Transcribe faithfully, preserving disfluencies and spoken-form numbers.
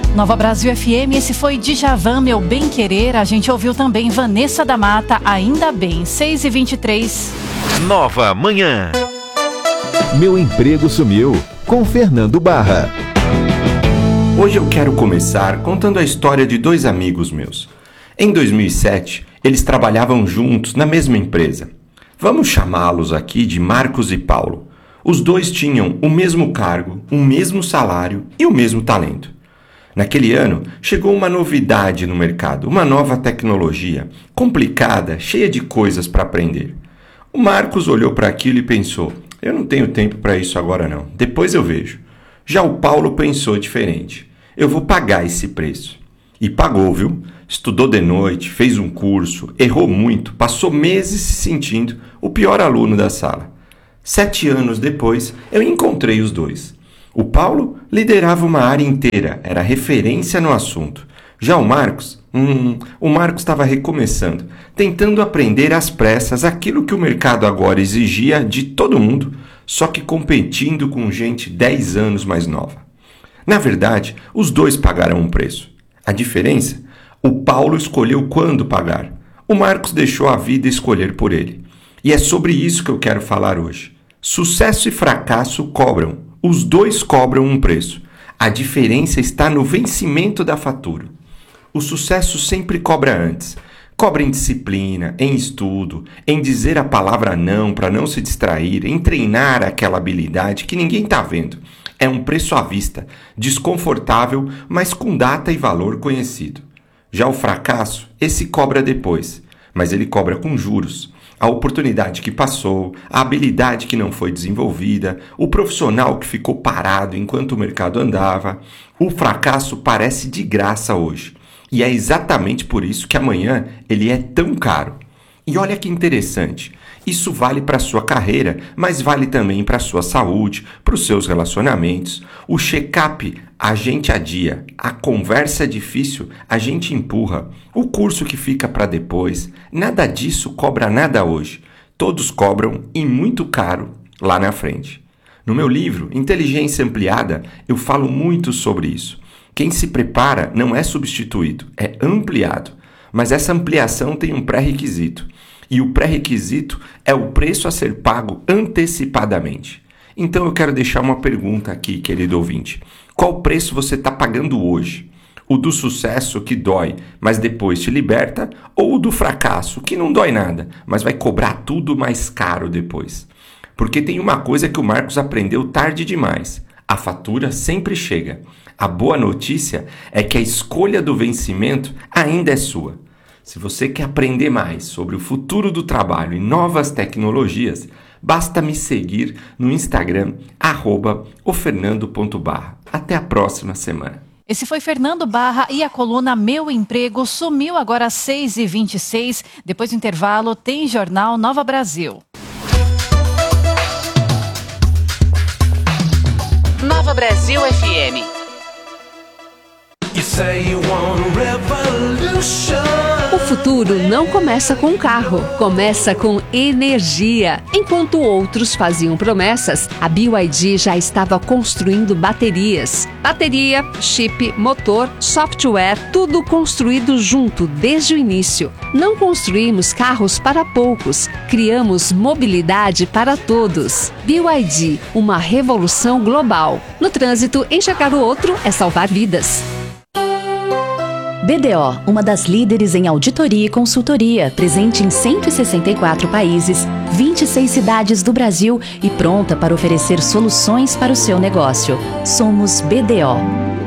Nova Brasil F M, esse foi Djavan, Meu Bem Querer. A gente ouviu também Vanessa da Mata, Ainda Bem, seis e vinte e três. Nova Manhã. Meu Emprego Sumiu, com Fernando Barra. Hoje eu quero começar contando a história de dois amigos meus. Em dois mil e sete, eles trabalhavam juntos na mesma empresa. Vamos chamá-los aqui de Marcos e Paulo. Os dois tinham o mesmo cargo, o mesmo salário e o mesmo talento. Naquele ano, chegou uma novidade no mercado, uma nova tecnologia, complicada, cheia de coisas para aprender. O Marcos olhou para aquilo e pensou, eu não tenho tempo para isso agora não, depois eu vejo. Já o Paulo pensou diferente, eu vou pagar esse preço. E pagou, viu? Estudou de noite, fez um curso, errou muito, passou meses se sentindo o pior aluno da sala. Sete anos depois, eu encontrei os dois. O Paulo liderava uma área inteira, era referência no assunto. Já o Marcos, hum, o Marcos estava recomeçando, tentando aprender às pressas aquilo que o mercado agora exigia de todo mundo, só que competindo com gente dez anos mais nova. Na verdade, os dois pagaram um preço. A diferença? O Paulo escolheu quando pagar. O Marcos deixou a vida escolher por ele. E é sobre isso que eu quero falar hoje. Sucesso e fracasso cobram. Os dois cobram um preço. A diferença está no vencimento da fatura. O sucesso sempre cobra antes. Cobra em disciplina, em estudo, em dizer a palavra não para não se distrair, em treinar aquela habilidade que ninguém está vendo. É um preço à vista, desconfortável, mas com data e valor conhecido. Já o fracasso, esse cobra depois, mas ele cobra com juros. A oportunidade que passou, a habilidade que não foi desenvolvida, o profissional que ficou parado enquanto o mercado andava. O fracasso parece de graça hoje. E é exatamente por isso que amanhã ele é tão caro. E olha que interessante, isso vale para a sua carreira, mas vale também para a sua saúde, para os seus relacionamentos. O check-up a gente adia, a conversa é difícil, a gente empurra. O curso que fica para depois, nada disso cobra nada hoje. Todos cobram e muito caro lá na frente. No meu livro, Inteligência Ampliada, eu falo muito sobre isso. Quem se prepara não é substituído, é ampliado. Mas essa ampliação tem um pré-requisito. E o pré-requisito é o preço a ser pago antecipadamente. Então eu quero deixar uma pergunta aqui, querido ouvinte. Qual preço você está pagando hoje? O do sucesso que dói, mas depois te liberta? Ou o do fracasso que não dói nada, mas vai cobrar tudo mais caro depois? Porque tem uma coisa que o Marcos aprendeu tarde demais. A fatura sempre chega. A boa notícia é que a escolha do vencimento ainda é sua. Se você quer aprender mais sobre o futuro do trabalho e novas tecnologias, basta me seguir no Instagram, arroba ofernando ponto barra. Até a próxima semana. Esse foi Fernando Barra e a coluna Meu Emprego Sumiu, agora às seis e vinte e seis. Depois do intervalo tem Jornal Nova Brasil. Nova Brasil F M. O futuro não começa com um carro, começa com energia. Enquanto outros faziam promessas, a B Y D já estava construindo baterias. Bateria, chip, motor, software, tudo construído junto desde o início. Não construímos carros para poucos, criamos mobilidade para todos. B Y D, uma revolução global. No trânsito, enxergar o outro é salvar vidas. B D O, uma das líderes em auditoria e consultoria, presente em cento e sessenta e quatro países, vinte e seis cidades do Brasil e pronta para oferecer soluções para o seu negócio. Somos B D O.